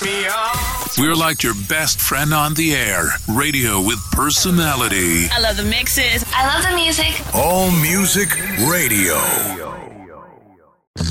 me up. We're like your best friend on the air. Radio with personality. I love the mixes. I love the music. All Music Radio.